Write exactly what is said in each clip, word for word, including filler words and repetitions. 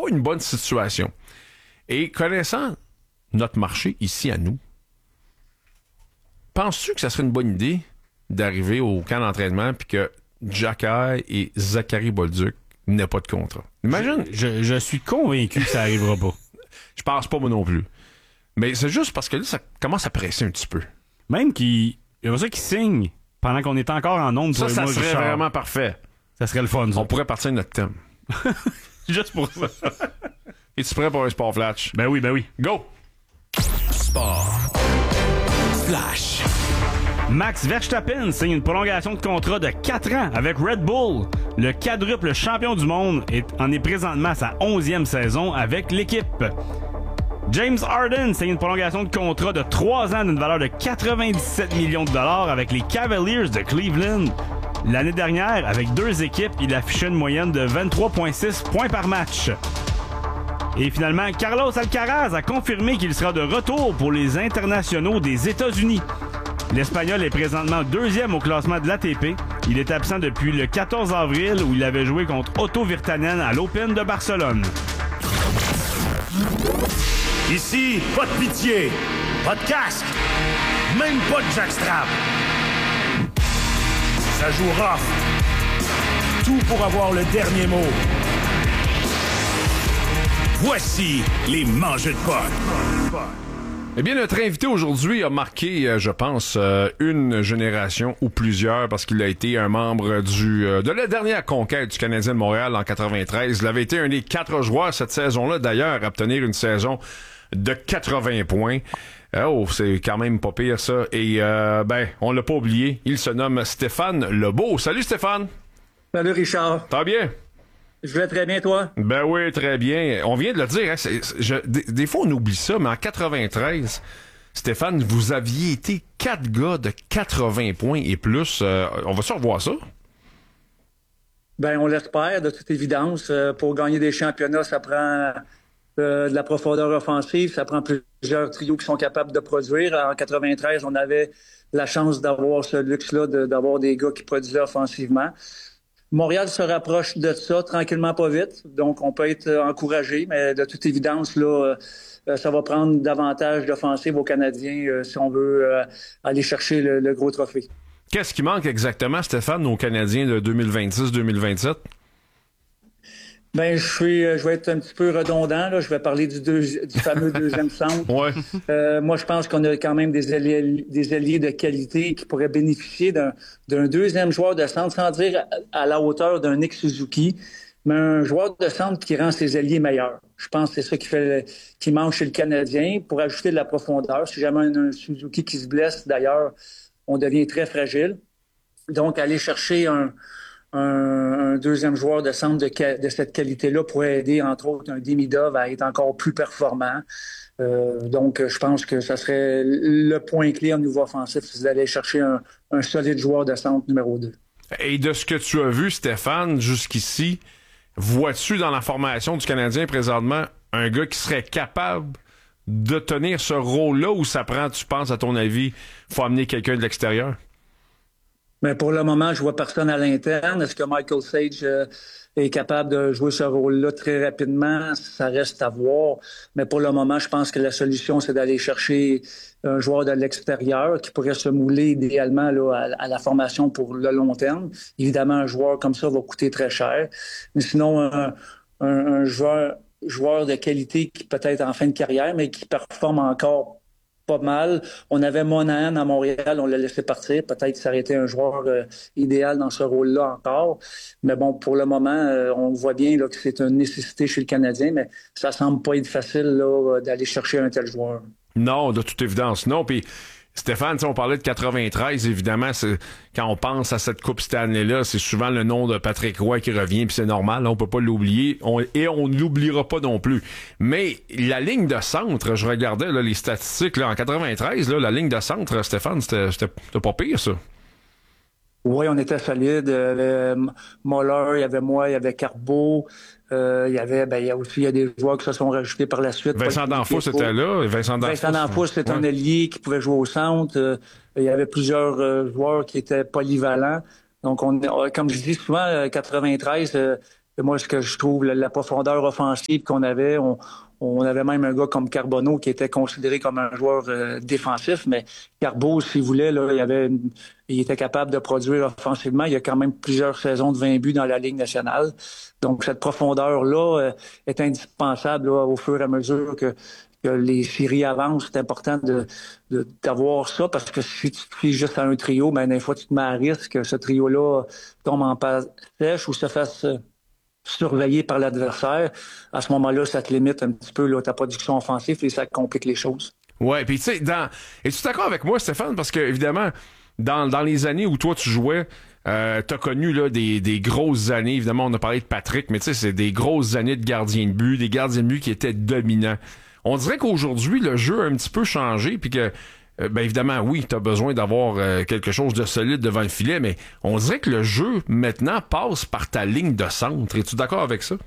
pas une bonne situation. Et connaissant notre marché ici à nous, penses-tu que ça serait une bonne idée d'arriver au camp d'entraînement puis que Xhekaj et Zachary Bolduc n'aient pas de contrat? Imagine. Je, je, je suis convaincu que ça arrivera pas. Je pense pas moi non plus. Mais c'est juste parce que là, ça commence à presser un petit peu. Même qu'il y a ça qui signe pendant qu'on est encore en ondes. Ça, ça moi, serait Richard. vraiment parfait. Ça serait le fun, ça. On pourrait partir de notre thème. Juste pour ça. Es-tu prêt pour un sport flash? Ben oui, ben oui. Go! Sport flash. Max Verstappen signe une prolongation de contrat de quatre ans avec Red Bull. Le quadruple champion du monde est, en est présentement à sa onzième saison avec l'équipe. James Harden signe une prolongation de contrat de trois ans d'une valeur de quatre-vingt-dix-sept millions de dollars avec les Cavaliers de Cleveland. L'année dernière, avec deux équipes, il affichait une moyenne de vingt-trois virgule six points par match. Et finalement, Carlos Alcaraz a confirmé qu'il sera de retour pour les internationaux des États-Unis. L'Espagnol est présentement deuxième au classement de l'A T P. Il est absent depuis le quatorze avril où il avait joué contre Otto Virtanen à l'Open de Barcelone. Ici, pas de pitié, pas de casque, même pas de jackstrap. Ça joue rough. Tout pour avoir le dernier mot. Voici les mangeux de potes. Eh bien, notre invité aujourd'hui a marqué, euh, je pense, euh, une génération ou plusieurs parce qu'il a été un membre du euh, de la dernière conquête du Canadien de Montréal en quatre-vingt-treize. Il avait été un des quatre joueurs cette saison-là, d'ailleurs, à obtenir une saison de quatre-vingts points. Oh, c'est quand même pas pire, ça. Et, euh, ben, on l'a pas oublié. Il se nomme Stéphane Lebeau. Salut, Stéphane! Salut, Richard. Ça va bien? Je vais très bien, toi? Ben oui, très bien. On vient de le dire, hein, c'est, c'est, je, des, des fois on oublie ça, mais en quatre-vingt-treize, Stéphane, vous aviez été quatre gars de quatre-vingts points et plus. Euh, on va se revoir ça? Ben, on l'espère, de toute évidence. Euh, pour gagner des championnats, ça prend euh, de la profondeur offensive, ça prend plusieurs trios qui sont capables de produire. En quatre-vingt-treize, on avait la chance d'avoir ce luxe-là, de, d'avoir des gars qui produisaient offensivement. Montréal se rapproche de ça tranquillement, pas vite. Donc, on peut être encouragé, mais de toute évidence, là, euh, ça va prendre davantage d'offensive aux Canadiens euh, si on veut euh, aller chercher le, le gros trophée. Qu'est-ce qui manque exactement, Stéphane, aux Canadiens de deux mille vingt-six deux mille vingt-sept? Ben, je suis, je vais être un petit peu redondant, là. Je vais parler du, deux, du fameux deuxième centre. Ouais. Euh, moi, je pense qu'on a quand même des alliés, des alliés de qualité qui pourraient bénéficier d'un, d'un deuxième joueur de centre, sans dire à, à la hauteur d'un Nick Suzuki, mais un joueur de centre qui rend ses alliés meilleurs. Je pense que c'est ça qui fait, qui manque chez le Canadien pour ajouter de la profondeur. Si jamais un, un Suzuki qui se blesse, d'ailleurs, on devient très fragile. Donc, aller chercher un, un, un deuxième joueur de centre de, de cette qualité-là pourrait aider, entre autres, un Demidov à être encore plus performant. Euh, donc, je pense que ça serait le point clé au niveau offensif, c'est d'aller chercher un, un solide joueur de centre numéro deux. Et de ce que tu as vu, Stéphane, jusqu'ici, vois-tu dans la formation du Canadien présentement un gars qui serait capable de tenir ce rôle-là ou ça prend, tu penses, à ton avis, faut amener quelqu'un de l'extérieur? Mais pour le moment, je vois personne à l'interne. Est-ce que Michael Sage euh, est capable de jouer ce rôle-là très rapidement? Ça reste à voir. Mais pour le moment, je pense que la solution, c'est d'aller chercher un joueur de l'extérieur qui pourrait se mouler idéalement là, à, à la formation pour le long terme. Évidemment, un joueur comme ça va coûter très cher. Mais sinon, un, un, un joueur, joueur de qualité qui peut-être en fin de carrière, mais qui performe encore pas mal. On avait Monahan à Montréal, on l'a laissé partir. Peut-être que ça aurait été un joueur euh, idéal dans ce rôle-là encore. Mais bon, pour le moment, euh, on voit bien là, que c'est une nécessité chez le Canadien, mais ça semble pas être facile là, d'aller chercher un tel joueur. Non, de toute évidence, non. Puis Stéphane, on parlait de quatre-vingt-treize, évidemment, c'est, quand on pense à cette Coupe Stanley-là, c'est souvent le nom de Patrick Roy qui revient, puis c'est normal, là, on peut pas l'oublier, on, et on ne l'oubliera pas non plus. Mais la ligne de centre, je regardais là, les statistiques, là, en quatre-vingt-treize, là, la ligne de centre, Stéphane, c'était, c'était, c'était pas pire, ça. Oui, on était solide. Il y avait Moller, il y avait moi, il y avait Carbeau. Euh, il y avait, ben, il y a aussi, il y a des joueurs qui se sont rajoutés par la suite. Vincent D'Anfos était là. Vincent D'Anfos, Vincent D'Anfos, c'est ouais. un ailier qui pouvait jouer au centre. Euh, il y avait plusieurs euh, joueurs qui étaient polyvalents. Donc, on, comme je dis souvent, euh, quatre-vingt-treize, euh, moi, ce que je trouve, la, la profondeur offensive qu'on avait, on, on avait même un gars comme Carbonneau qui était considéré comme un joueur euh, défensif, mais Carbo, s'il voulait, là, il, avait une, il était capable de produire offensivement. Il y a quand même plusieurs saisons de vingt buts dans la Ligue nationale. Donc, cette profondeur-là euh, est indispensable là, au fur et à mesure que, que les séries avancent. C'est important de, de, d'avoir ça parce que si tu te fies juste à un trio, ben, des fois, tu te mets à risque que ce trio-là tombe en passe sèche ou se fasse euh, surveiller par l'adversaire. À ce moment-là, ça te limite un petit peu là, ta production offensive et ça complique les choses. Ouais, puis tu sais, dans... es-tu d'accord avec moi, Stéphane? Parce que, évidemment, dans, dans les années où toi, tu jouais, euh, t'as connu là, des, des grosses années. Évidemment, on a parlé de Patrick, mais tu sais, c'est des grosses années de gardien de but, des gardiens de but qui étaient dominants. On dirait qu'aujourd'hui, le jeu a un petit peu changé, puis que, euh, ben évidemment, oui, t'as besoin d'avoir euh, quelque chose de solide devant le filet, mais on dirait que le jeu, maintenant, passe par ta ligne de centre. Es-tu d'accord avec ça?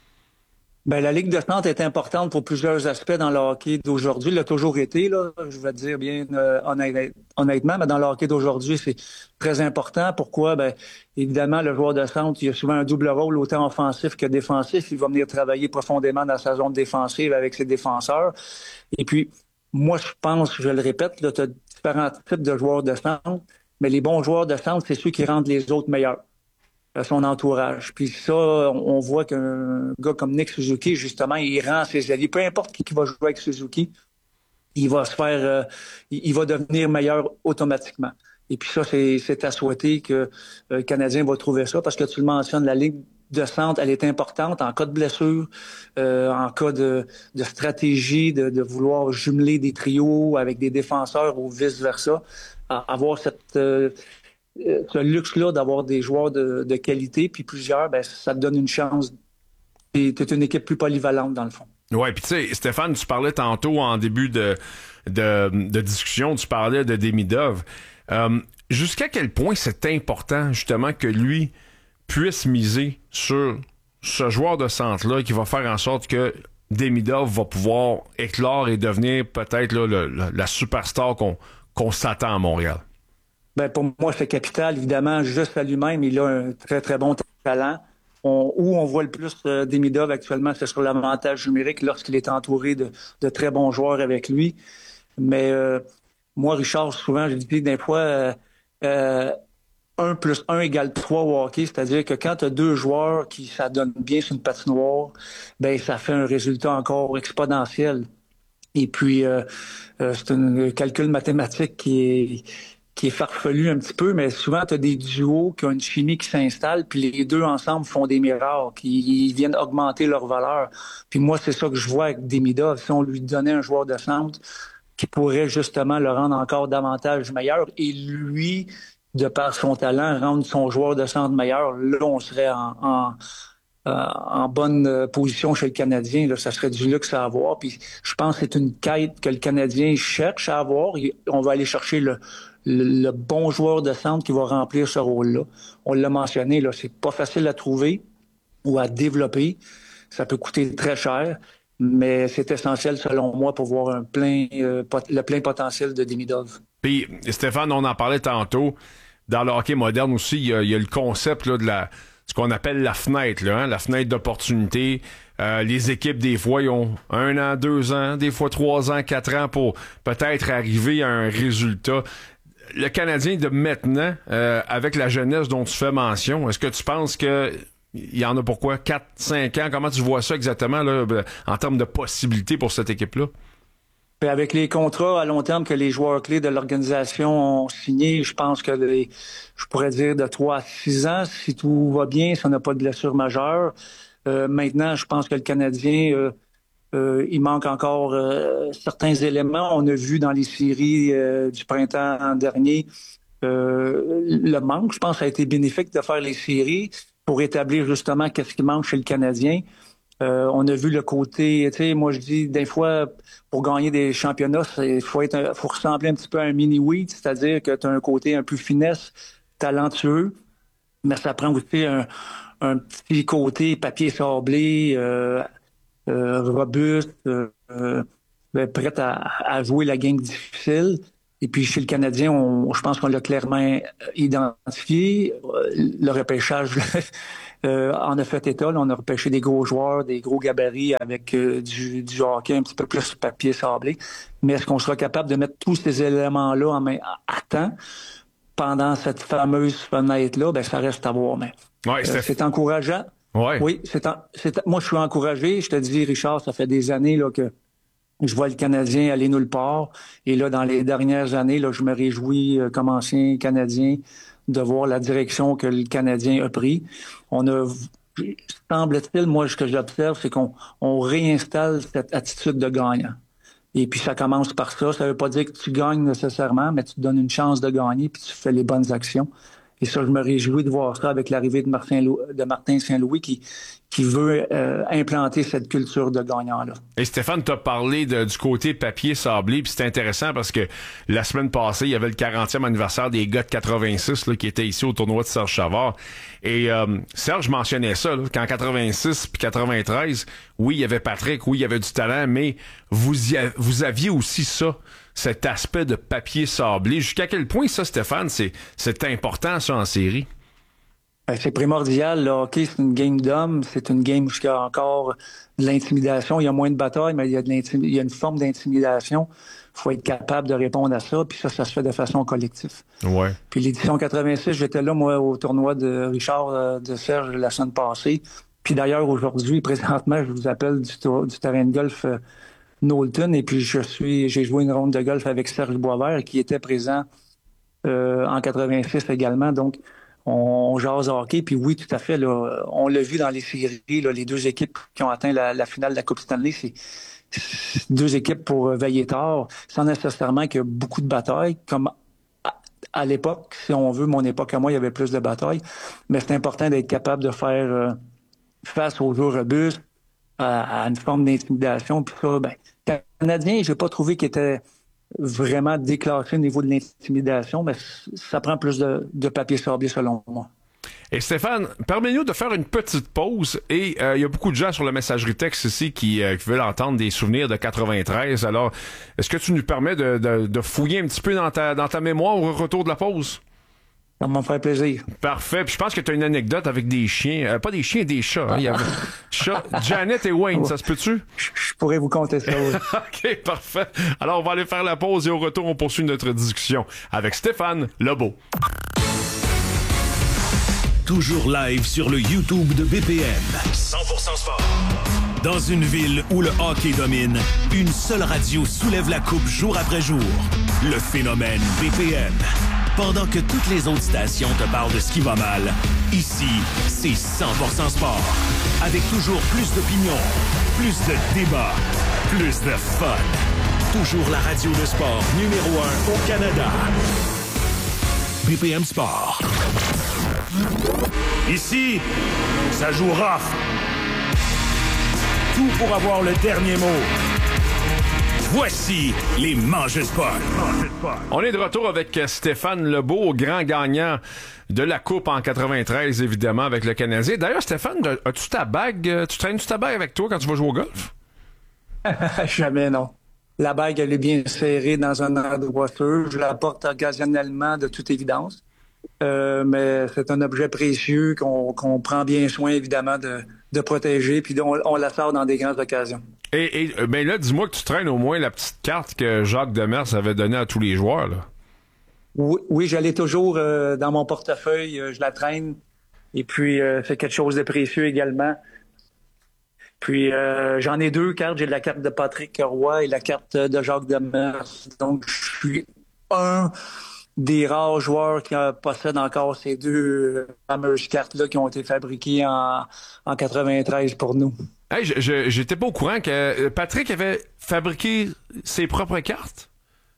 Ben, la ligne de centre est importante pour plusieurs aspects dans le hockey d'aujourd'hui. Il l'a toujours été, là, je vais te dire bien euh, honnête, honnêtement, mais dans le hockey d'aujourd'hui, c'est très important. Pourquoi? Ben, évidemment, le joueur de centre, il a souvent un double rôle, autant offensif que défensif. Il va venir travailler profondément dans sa zone défensive avec ses défenseurs. Et puis, moi, je pense, je le répète, tu as différents types de joueurs de centre, mais les bons joueurs de centre, c'est ceux qui rendent les autres meilleurs. Son entourage. Puis ça, on voit qu'un gars comme Nick Suzuki, justement, il rend ses alliés. Peu importe qui, qui va jouer avec Suzuki, il va se faire, euh, il va devenir meilleur automatiquement. Et puis ça, c'est, c'est à souhaiter que euh, le Canadien va trouver ça, parce que tu le mentionnes, la ligue de centre, elle est importante en cas de blessure, euh, en cas de, de stratégie, de, de vouloir jumeler des trios avec des défenseurs ou vice-versa. À, avoir cette... Euh, ce luxe-là d'avoir des joueurs de, de qualité, puis plusieurs, ben, ça te donne une chance. Tu es une équipe plus polyvalente, dans le fond. Ouais, puis tu sais, Stéphane, tu parlais tantôt en début de, de, de discussion, tu parlais de Demidov. Euh, jusqu'à quel point c'est important, justement, que lui puisse miser sur ce joueur de centre-là qui va faire en sorte que Demidov va pouvoir éclore et devenir peut-être là, le, le, la superstar qu'on, qu'on s'attend à Montréal? Ben, pour moi, c'est capital. Évidemment, juste à lui-même, il a un très, très bon talent. On, où on voit le plus euh, Demidov actuellement, c'est sur l'avantage numérique lorsqu'il est entouré de, de très bons joueurs avec lui. Mais euh, moi, Richard, souvent, je dis des fois, euh, euh, un plus un égale trois au hockey, c'est-à-dire que quand tu as deux joueurs qui s'adonnent bien sur une patinoire, ben ça fait un résultat encore exponentiel. Et puis, euh, euh, c'est un calcul mathématique qui est... qui est farfelu un petit peu, mais souvent, tu as des duos qui ont une chimie qui s'installe, puis les deux ensemble font des miracles, qui ils viennent augmenter leur valeur. Puis moi, c'est ça que je vois avec Demidov. Si on lui donnait un joueur de centre qui pourrait justement le rendre encore davantage meilleur, et lui, de par son talent, rendre son joueur de centre meilleur, là, on serait en... en en bonne position chez le Canadien. Là, ça serait du luxe à avoir. Puis je pense que c'est une quête que le Canadien cherche à avoir. On va aller chercher le, le, le bon joueur de centre qui va remplir ce rôle-là. On l'a mentionné, là, c'est pas facile à trouver ou à développer. Ça peut coûter très cher, mais c'est essentiel, selon moi, pour voir un plein, euh, pot- le plein potentiel de Demidov. Puis, Stéphane, on en parlait tantôt. Dans le hockey moderne aussi, il y a, il y a le concept là, de la... ce qu'on appelle la fenêtre, là, hein, la fenêtre d'opportunité. Euh, les équipes, des fois, ils ont un an, deux ans, des fois trois ans, quatre ans pour peut-être arriver à un résultat. Le Canadien de maintenant, euh, avec la jeunesse dont tu fais mention, est-ce que tu penses que il y en a pour quoi? quatre, cinq ans? Comment tu vois ça exactement là, en termes de possibilités pour cette équipe-là? Puis avec les contrats à long terme que les joueurs clés de l'organisation ont signés, je pense que les, je pourrais dire de trois à six ans, si tout va bien, si on n'a pas de blessure majeure. Euh, maintenant, je pense que le Canadien, euh, euh, il manque encore euh, certains éléments. On a vu dans les séries euh, du printemps dernier euh, le manque. Je pense que ça a été bénéfique de faire les séries pour établir justement qu'est-ce qui manque chez le Canadien. Euh, on a vu le côté, tu sais, moi je dis des fois pour gagner des championnats, il faut être, faut ressembler un petit peu à un mini-wheat, c'est-à-dire que tu as un côté un peu finesse, talentueux, mais ça prend aussi un, un petit côté papier sablé, euh, euh, robuste, euh, euh, prêt à, à jouer la game difficile. Et puis chez le Canadien, on, je pense qu'on l'a clairement identifié. Le repêchage euh, en a fait état. Là, on a repêché des gros joueurs, des gros gabarits avec euh, du, du hockey un petit peu plus papier sablé. Mais est-ce qu'on sera capable de mettre tous ces éléments-là en main à temps pendant cette fameuse fenêtre-là? Ben, ça reste à voir. Mais ouais, euh, c'est encourageant. Ouais. Oui, c'est, en, c'est moi je suis encouragé. Je te dis, Richard, ça fait des années là que je vois le Canadien aller nulle part. Et là, dans les dernières années, là, je me réjouis, euh, comme ancien Canadien, de voir la direction que le Canadien a pris. On a, semble-t-il, moi, ce que j'observe, c'est qu'on on réinstalle cette attitude de gagnant. Et puis, ça commence par ça. Ça veut pas dire que tu gagnes nécessairement, mais tu te donnes une chance de gagner puis tu fais les bonnes actions. Et ça, je me réjouis de voir ça avec l'arrivée de Martin, de Martin Saint-Louis qui, qui veut euh, implanter cette culture de gagnant-là. Et Stéphane, t'as parlé de, du côté papier sablé, puis c'est intéressant parce que la semaine passée, il y avait le quarantième anniversaire des gars de quatre-vingt-six là, qui étaient ici au tournoi de Serge Chavard. Et euh, Serge mentionnait ça, là, qu'en quatre-vingt-six puis quatre-vingt-treize, oui, il y avait Patrick, oui, il y avait du talent, mais vous, y a, vous aviez aussi ça, cet aspect de papier sablé. Jusqu'à quel point ça, Stéphane, c'est, c'est important, ça, en série? Ben, c'est primordial. Le hockey, c'est une game d'hommes. C'est une game où il y a encore de l'intimidation. Il y a moins de batailles, mais il y a, de l'intim... il y a une forme d'intimidation. Il faut être capable de répondre à ça. Puis ça, ça se fait de façon collective. Ouais. Puis l'édition quatre-vingt-six, j'étais là, moi, au tournoi de Richard euh, de Serge la semaine passée. Puis d'ailleurs, aujourd'hui, présentement, je vous appelle du, tour... du terrain de golf euh, Knowlton. Et puis je suis, j'ai joué une ronde de golf avec Serge Boisvert, qui était présent euh, en quatre-vingt-six également. Donc, on jase hockey, puis oui, tout à fait. Là, on l'a vu dans les séries, là, les deux équipes qui ont atteint la, la finale de la Coupe Stanley, c'est, c'est deux équipes pour veiller tard, sans nécessairement qu'il y a beaucoup de batailles, comme à, à l'époque, si on veut, mon époque à moi, il y avait plus de batailles, mais c'est important d'être capable de faire euh, face aux jeux robustes, à, à une forme d'intimidation, puis ça, ben, Canadien, j'ai pas trouvé qu'il était vraiment déclassé au niveau de l'intimidation, mais ça prend plus de, de papier sablé selon moi. Et Stéphane, permets-nous de faire une petite pause et il euh, y a beaucoup de gens sur la messagerie texte ici qui, euh, qui veulent entendre des souvenirs de quatre-vingt-treize. Alors, est-ce que tu nous permets de, de, de fouiller un petit peu dans ta, dans ta mémoire au retour de la pause? Ça va me faire plaisir. Parfait. Puis je pense que tu as une anecdote avec des chiens. Euh, pas des chiens, des chats. Hein. Il y avait chat, Janet et Wayne, ça se peut-tu? Je, je pourrais vous conter ça, oui. OK, parfait. Alors, on va aller faire la pause et au retour, on poursuit notre discussion avec Stéphane Lebeau. Toujours live sur le YouTube de B P M. cent pour cent sport. Dans une ville où le hockey domine, une seule radio soulève la coupe jour après jour. Le phénomène B P M. Pendant que toutes les autres stations te parlent de ce qui va mal, ici, c'est cent pour cent sport. Avec toujours plus d'opinions, plus de débats, plus de fun. Toujours la radio de sport numéro un au Canada. B P M Sport. Ici, ça joue rough. Tout pour avoir le dernier mot. Voici les Mangeux Sport. On est de retour avec Stéphane Lebeau, grand gagnant de la Coupe en quatre-vingt-treize, évidemment, avec le Canadien. D'ailleurs, Stéphane, as-tu ta bague? Tu traînes-tu ta bague avec toi quand tu vas jouer au golf? Jamais, non. La bague, elle est bien serrée dans un endroit sûr. Je la porte occasionnellement, de toute évidence. Euh, mais c'est un objet précieux qu'on, qu'on prend bien soin, évidemment, de, de protéger, puis on, on la sort dans des grandes occasions. Et, et ben là, dis-moi que tu traînes au moins la petite carte que Jacques Demers avait donnée à tous les joueurs, là. Oui, oui, j'allais toujours euh, dans mon portefeuille, euh, je la traîne, et puis euh, c'est quelque chose de précieux également. Puis euh, j'en ai deux cartes, j'ai la carte de Patrick Roy et la carte de Jacques Demers. Donc je suis un des rares joueurs qui possèdent encore ces deux fameuses cartes-là qui ont été fabriquées en, en quatre-vingt-treize pour nous. Hey, je, je, j'étais pas au courant que Patrick avait fabriqué ses propres cartes.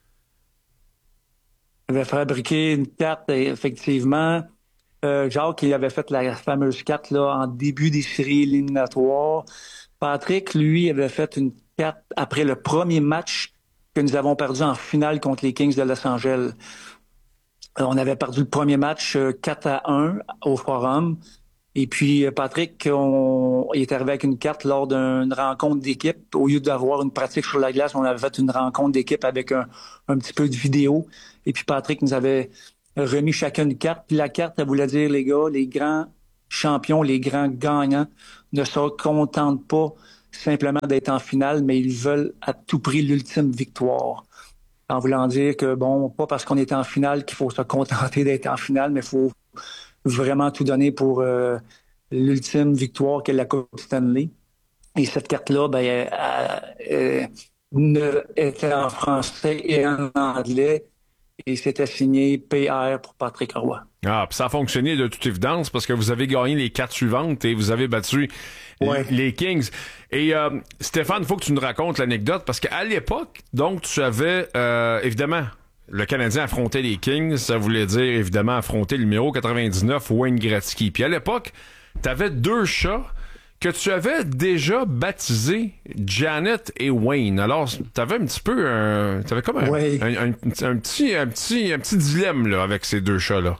Il avait fabriqué une carte, effectivement. Euh, Jacques, il avait fait la fameuse carte là en début des séries éliminatoires. Patrick, lui, avait fait une carte après le premier match que nous avons perdu en finale contre les Kings de Los Angeles. On avait perdu le premier match quatre à un au Forum. Et puis, Patrick, on, il est arrivé avec une carte lors d'une rencontre d'équipe. Au lieu d'avoir une pratique sur la glace, on avait fait une rencontre d'équipe avec un, un petit peu de vidéo. Et puis, Patrick nous avait remis chacun une carte. Puis la carte, elle voulait dire, les gars, les grands champions, les grands gagnants ne se contentent pas simplement d'être en finale, mais ils veulent à tout prix l'ultime victoire. En voulant dire que, bon, pas parce qu'on est en finale qu'il faut se contenter d'être en finale, mais il faut vraiment tout donner pour euh, l'ultime victoire qu'est la Coupe Stanley. Et cette carte-là, ben, elle, elle, elle était en français et en anglais. Et c'était signé P R pour Patrick Roy. Ah, puis ça a fonctionné de toute évidence parce que vous avez gagné les quatre suivantes et vous avez battu ouais. les Kings. Et euh, Stéphane, il faut que tu nous racontes l'anecdote parce qu'à l'époque, donc, tu avais, euh, évidemment, le Canadien affrontait les Kings. Ça voulait dire, évidemment, affronter le numéro quatre-vingt-dix-neuf, Wayne Gretzky. Puis à l'époque, tu avais deux chats que tu avais déjà baptisé Janet et Wayne. Alors, t'avais un petit peu un, t'avais comme un, ouais. un, un, un, un petit, un petit, un petit dilemme, là, avec ces deux chats-là.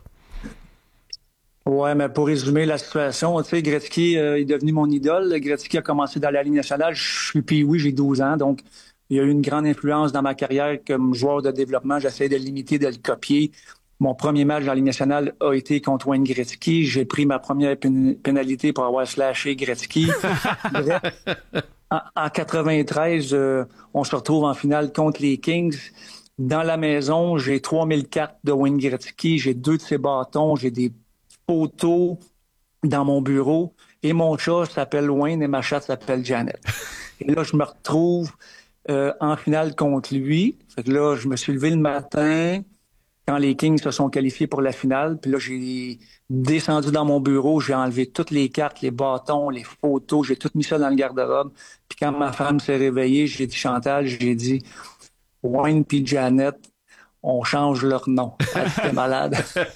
Ouais, mais pour résumer la situation, tu sais, Gretzky euh, est devenu mon idole. Gretzky a commencé dans la Ligue nationale. Je suis puis oui, j'ai douze ans, donc il y a eu une grande influence dans ma carrière comme joueur de développement. J'essaie de l'imiter, de le copier. Mon premier match dans la Ligue nationale a été contre Wayne Gretzky. J'ai pris ma première pén- pénalité pour avoir slashé Gretzky. Bref, en, en quatre-vingt-treize, euh, on se retrouve en finale contre les Kings. Dans la maison, j'ai trois mille cartes de Wayne Gretzky. J'ai deux de ses bâtons. J'ai des photos dans mon bureau. Et mon chat s'appelle Wayne et ma chatte s'appelle Janet. Et là, je me retrouve euh, en finale contre lui. Fait que là, je me suis levé le matin quand les Kings se sont qualifiés pour la finale. Puis là, j'ai descendu dans mon bureau, j'ai enlevé toutes les cartes, les bâtons, les photos, j'ai tout mis ça dans le garde-robe. Puis quand ma femme s'est réveillée, j'ai dit, Chantal, j'ai dit, Wayne puis Janet, on change leur nom. Elle était malade.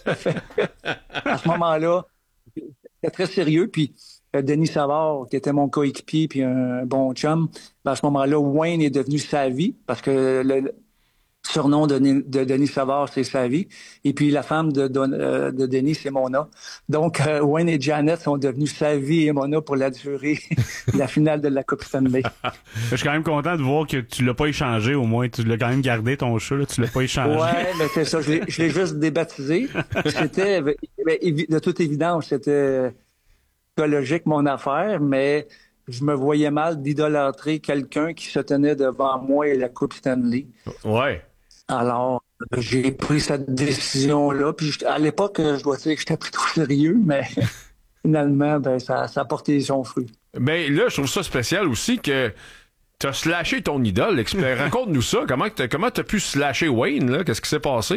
À ce moment-là, c'était très sérieux. Puis euh, Denis Savard, qui était mon coéquipier puis un bon chum, ben, à ce moment-là, Wayne est devenu Savy parce que le surnom de, de Denis Savard, c'est Savy. Et puis la femme de, de, euh, de Denis, c'est Mona. Donc, euh, Wayne et Janet sont devenus Savy et Mona pour la durée de la finale de la Coupe Stanley. Je suis quand même content de voir que tu l'as pas échangé, au moins. Tu l'as quand même gardé, ton chat, là. Tu l'as pas échangé. Ouais, mais c'est ça. Je l'ai, je l'ai juste débaptisé. C'était, de toute évidence, c'était écologique, mon affaire, mais je me voyais mal d'idolâtrer quelqu'un qui se tenait devant moi et la Coupe Stanley. Ouais. Alors, j'ai pris cette décision-là. Puis à l'époque, je dois dire que j'étais plutôt sérieux, mais finalement, ben, ça, ça a porté son fruit. Mais là, je trouve ça spécial aussi que t'as slashé ton idole. Raconte-nous ça. Comment t'as, comment t'as pu slasher Wayne, là? Qu'est-ce qui s'est passé?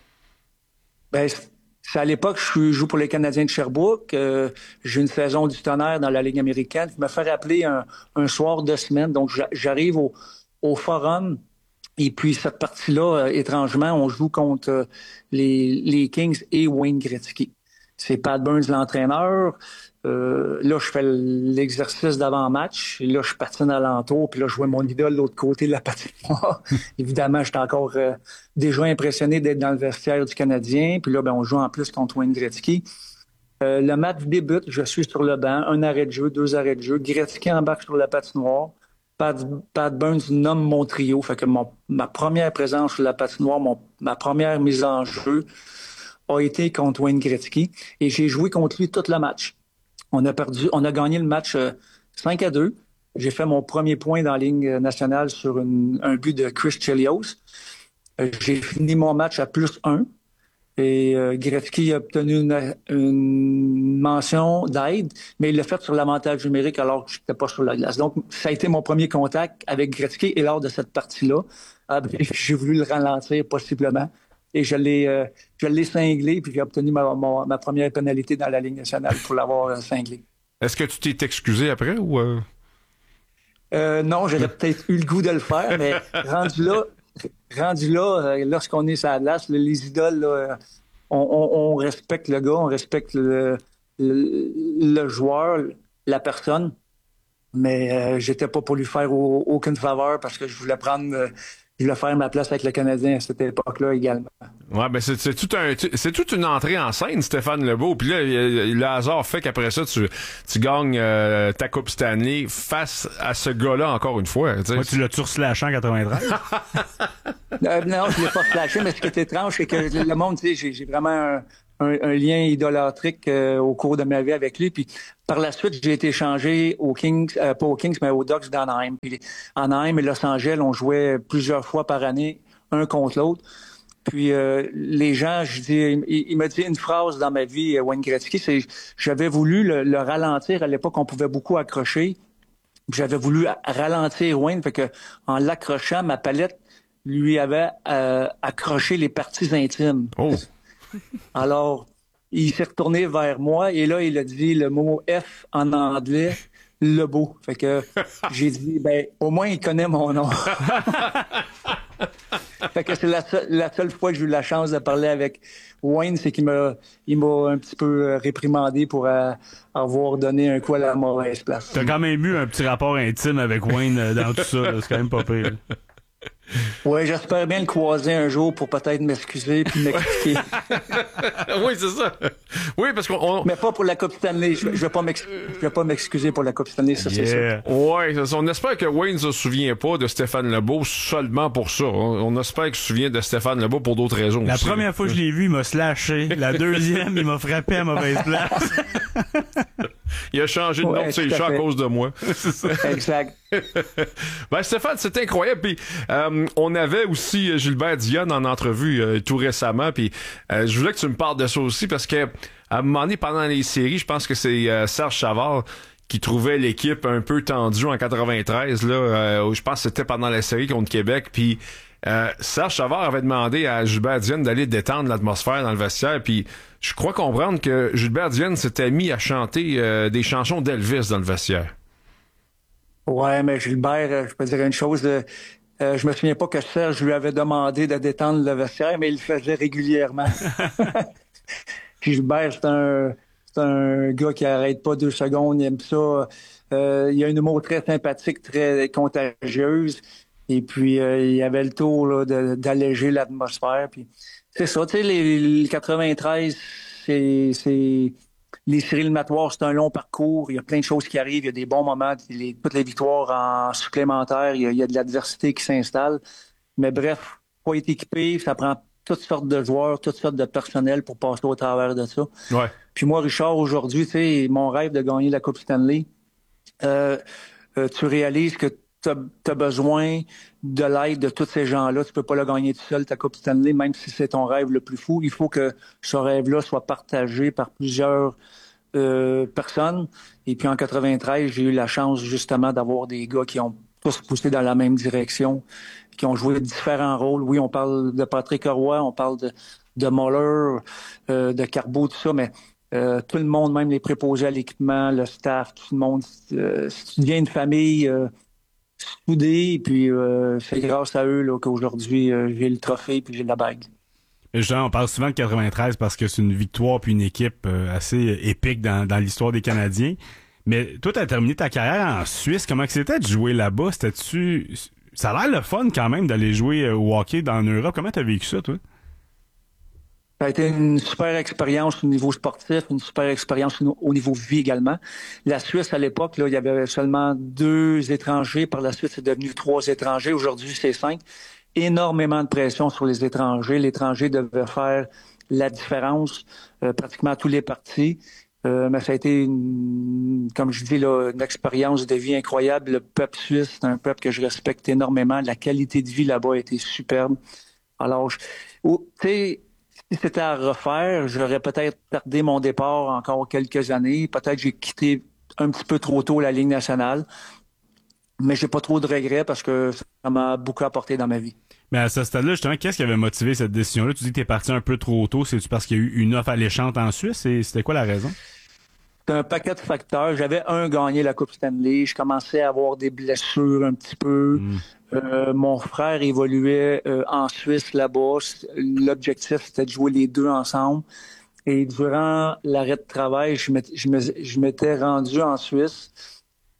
Ben, c'est à l'époque, je joue pour les Canadiens de Sherbrooke. Euh, j'ai une saison du tonnerre dans la Ligue américaine. Je me fais rappeler un, un soir de semaine. Donc, j'arrive au, au Forum. Et puis, cette partie-là, euh, étrangement, on joue contre euh, les, les Kings et Wayne Gretzky. C'est Pat Burns, l'entraîneur. Euh, là, je fais l'exercice d'avant-match. Et là, je patine alentour. Puis là, je vois mon idole de l'autre côté de la patinoire. Évidemment, j'étais encore euh, déjà impressionné d'être dans le vestiaire du Canadien. Puis là, ben, on joue en plus contre Wayne Gretzky. Euh, le match débute. Je suis sur le banc. Un arrêt de jeu, deux arrêts de jeu. Gretzky embarque sur la patinoire. Pat, Pat Burns nomme mon trio. Fait que mon, ma première présence sur la patinoire, mon, ma première mise en jeu a été contre Wayne Gretzky. Et j'ai joué contre lui tout le match. On a perdu, on a gagné le match euh, cinq à deux. J'ai fait mon premier point dans la Ligue nationale sur une, un but de Chris Chelios. Euh, j'ai fini mon match à plus un. Et euh, Gretzky a obtenu une, une mention d'aide, mais il l'a fait sur l'avantage numérique alors que je n'étais pas sur la glace. Donc, ça a été mon premier contact avec Gretzky. Et lors de cette partie-là, euh, j'ai voulu le ralentir possiblement. Et je l'ai, euh, je l'ai cinglé, puis j'ai obtenu ma, ma, ma première pénalité dans la Ligue nationale pour l'avoir euh, cinglé. Est-ce que tu t'es excusé après ou... Euh... Euh, non, j'aurais peut-être eu le goût de le faire, mais rendu là... Rendu là, euh, lorsqu'on est sur la glace, les idoles, là, on, on, on respecte le gars, on respecte le, le, le joueur, la personne. Mais euh, j'étais pas pour lui faire au, aucune faveur parce que je voulais prendre, euh, je voulais faire ma place avec le Canadien à cette époque-là également. Ouais, ben c'est, c'est tout un, c'est toute une entrée en scène, Stéphane Lebeau. Puis là, le hasard fait qu'après ça, tu, tu gagnes euh, ta Coupe Stanley face à ce gars-là encore une fois. Ouais, tu l'as-tu reslashé en quatre-vingt-treize? euh, non, je l'ai pas flashé, mais ce qui est étrange, c'est que le monde, tu sais, j'ai, j'ai vraiment un, un, un lien idolâtrique euh, au cours de ma vie avec lui. Puis par la suite, j'ai été échangé aux Kings, euh, pas aux Kings, mais aux Ducks d'Anaheim. Puis Anaheim et Los Angeles, on jouait plusieurs fois par année, un contre l'autre. Puis euh, les gens, je dis, il, il m'a dit une phrase dans ma vie, Wayne Gretzky, c'est j'avais voulu le, le ralentir. À l'époque, on pouvait beaucoup accrocher. J'avais voulu ralentir Wayne, fait que en l'accrochant, ma palette lui avait euh, accroché les parties intimes. Oh. Alors, il s'est retourné vers moi et là, il a dit le mot F en anglais, Lebeau. Fait que j'ai dit, ben, au moins, il connaît mon nom. Fait que c'est la, seule, la seule fois que j'ai eu la chance de parler avec Wayne, c'est qu'il m'a, il m'a un petit peu réprimandé pour euh, avoir donné un coup à la mauvaise place. T'as quand même eu un petit rapport intime avec Wayne dans tout ça, là. C'est quand même pas pire. Oui, j'espère bien le croiser un jour pour peut-être m'excuser puis m'expliquer. Oui, c'est ça. Oui, parce qu'on... On... Mais pas pour la Coupe Stanley. Je, je vais pas m'ex... je vais pas m'excuser pour la Coupe Stanley, ça, yeah. C'est ça. Oui, c'est ça. On espère que Wayne ne se souvient pas de Stéphane Lebeau seulement pour ça. On, on espère qu'il se souvient de Stéphane Lebeau pour d'autres raisons La aussi. première fois que je l'ai vu, il m'a slashé. La deuxième, il m'a frappé à mauvaise place. Il a changé de ouais, nom de ses chats à cause de moi. C'est ça. Exact. Ben Stéphane, c'est incroyable. Puis euh, on avait aussi Gilbert Dionne en entrevue euh, tout récemment. Puis euh, je voulais que tu me parles de ça aussi parce que à un moment donné, pendant les séries, je pense que c'est euh, Serge Savard qui trouvait l'équipe un peu tendue en quatre-vingt-treize. Là, euh, je pense que c'était pendant la série contre Québec. Puis euh, Serge Savard avait demandé à Gilbert Dionne d'aller détendre l'atmosphère dans le vestiaire. Puis je crois comprendre que Gilbert Dionne s'était mis à chanter euh, des chansons d'Elvis dans le vestiaire. Ouais, mais Gilbert, je peux dire une chose. Euh, euh, je me souviens pas que Serge lui avait demandé de détendre le vestiaire, mais il le faisait régulièrement. Gilbert, c'est un, c'est un gars qui arrête pas deux secondes, il aime ça. Euh, il a un humour très sympathique, très contagieuse. Et puis, euh, il avait le tour là, de, d'alléger l'atmosphère. Puis, c'est ça, tu sais, les, les quatre-vingt-treize, c'est, c'est les séries éliminatoires, c'est un long parcours. Il y a plein de choses qui arrivent. Il y a des bons moments, les, toutes les victoires en supplémentaire. Il y a, il y a de l'adversité qui s'installe. Mais bref, faut être équipé, ça prend toutes sortes de joueurs, toutes sortes de personnel pour passer au travers de ça. Ouais. Puis moi, Richard, aujourd'hui, tu sais, mon rêve de gagner la Coupe Stanley, euh, euh, tu réalises que tu as besoin de l'aide de tous ces gens-là. Tu peux pas la gagner tout seul, ta Coupe Stanley, même si c'est ton rêve le plus fou. Il faut que ce rêve-là soit partagé par plusieurs euh, personnes. Et puis en quatre-vingt-treize, j'ai eu la chance justement d'avoir des gars qui ont tous poussé dans la même direction, qui ont joué différents rôles. Oui, on parle de Patrick Roy, on parle de, de Muller, euh, de Carbeau, tout ça, mais euh, tout le monde, même les préposés à l'équipement, le staff, tout le monde, euh, si tu deviens une famille euh, soudée, et puis euh, c'est grâce à eux là, qu'aujourd'hui, euh, j'ai le trophée puis j'ai la bague. Et justement, on parle souvent de quatre-vingt-treize parce que c'est une victoire puis une équipe euh, assez épique dans, dans l'histoire des Canadiens. Mais toi, tu as terminé ta carrière en Suisse. Comment c'était de jouer là-bas? C'était-tu... Ça a l'air le fun quand même d'aller jouer au hockey dans l'Europe. Comment tu as vécu ça, toi? Ça a été une super expérience au niveau sportif, une super expérience au niveau vie également. La Suisse, à l'époque, là, il y avait seulement deux étrangers. Par la suite, c'est devenu trois étrangers. Aujourd'hui, c'est cinq. Énormément de pression sur les étrangers. L'étranger devait faire la différence euh, pratiquement à tous les partis. Euh, mais ça a été, une, comme je dis, là, une expérience de vie incroyable. Le peuple suisse, c'est un peuple que je respecte énormément. La qualité de vie là-bas a été superbe. Alors, tu sais, si c'était à refaire, j'aurais peut-être tardé mon départ encore quelques années. Peut-être que j'ai quitté un petit peu trop tôt la Ligue nationale. Mais j'ai pas trop de regrets parce que ça m'a beaucoup apporté dans ma vie. Mais à ce stade-là, justement, qu'est-ce qui avait motivé cette décision-là? Tu dis que t'es parti un peu trop tôt. C'est-tu parce qu'il y a eu une offre alléchante en Suisse? Et c'était quoi la raison? C'est un paquet de facteurs. J'avais un gagné la Coupe Stanley. Je commençais à avoir des blessures un petit peu. Mm. Euh, mon frère évoluait euh, en Suisse là-bas. L'objectif, c'était de jouer les deux ensemble. Et durant l'arrêt de travail, je m'étais, je m'étais rendu en Suisse.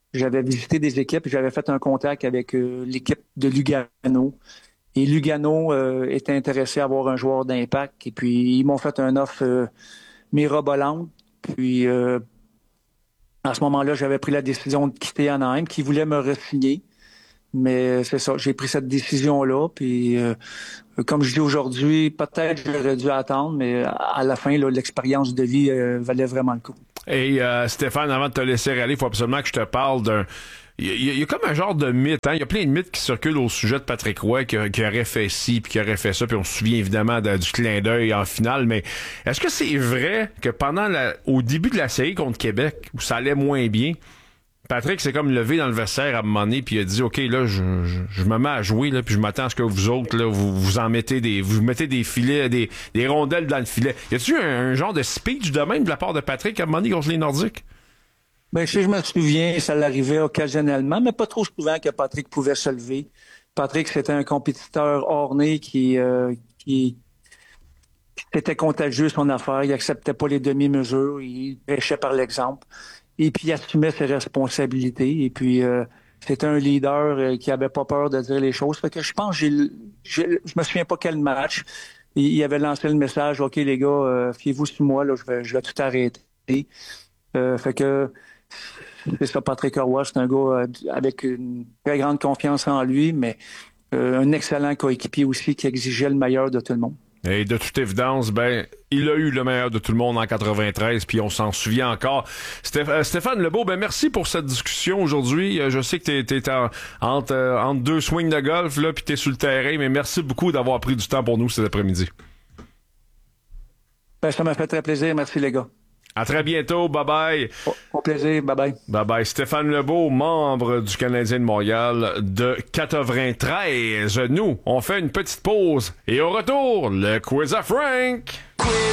j'avais visité des équipes, j'avais fait un contact avec euh, l'équipe de Lugano. Et Lugano euh, était intéressé à avoir un joueur d'impact. Et puis, ils m'ont fait un offre euh, mirobolante. Puis, euh, à ce moment-là, j'avais pris la décision de quitter Anaheim, qui voulait me re-signer. Mais c'est ça, j'ai pris cette décision-là. Puis, euh, comme je dis aujourd'hui, peut-être que j'aurais dû attendre, mais à la fin, là, l'expérience de vie euh, valait vraiment le coup. Et euh, Stéphane, avant de te laisser aller, il faut absolument que je te parle d'un... Il y, a, il y a comme un genre de mythe, hein? Il y a plein de mythes qui circulent au sujet de Patrick Roy, qui, qui aurait fait ci, puis qui aurait fait ça, puis on se souvient évidemment de, du clin d'œil en finale, mais est-ce que c'est vrai que pendant la, au début de la série contre Québec, où ça allait moins bien, Patrick s'est comme levé dans le vestiaire à un moment donné, puis il a dit, OK, là, je, je, je me mets à jouer, là, puis je m'attends à ce que vous autres, là, vous, vous en mettez des, vous mettez des filets, des, des rondelles dans le filet. Y a-tu un, un genre de speech de même de la part de Patrick à un moment donné contre les Nordiques? Ben, si je me souviens, ça l'arrivait occasionnellement, mais pas trop souvent que Patrick pouvait se lever. Patrick, c'était un compétiteur orné qui, euh, qui, qui était contagieux son affaire. Il acceptait pas les demi-mesures. Il prêchait par l'exemple. Et puis, il assumait ses responsabilités. Et puis, euh, c'était un leader euh, qui avait pas peur de dire les choses. Fait que je pense, j'ai, j'ai, je me souviens pas quel match. Il, il avait lancé le message, OK, les gars, euh, fiez-vous sur moi, là, je vais, je vais tout arrêter. Euh, fait que, c'est ça, Patrick Roy, c'est un gars euh, avec une très grande confiance en lui, mais euh, un excellent coéquipier aussi qui exigeait le meilleur de tout le monde. Et de toute évidence, ben, il a eu le meilleur de tout le monde en quatre-vingt-treize, puis on s'en souvient encore. Stéph- Stéphane Lebeau, ben merci pour cette discussion aujourd'hui. Je sais que t'es, t'es en, entre, euh, entre deux swings de golf, là, puis t'es sur le terrain, mais merci beaucoup d'avoir pris du temps pour nous cet après-midi. Ben, ça m'a fait très plaisir. Merci, les gars. À très bientôt. Bye-bye. Au, au plaisir. Bye-bye. Bye-bye. Stéphane Lebeau, membre du Canadien de Montréal de quatre-vingt-treize. Nous, on fait une petite pause et au retour, le quiz à Frank.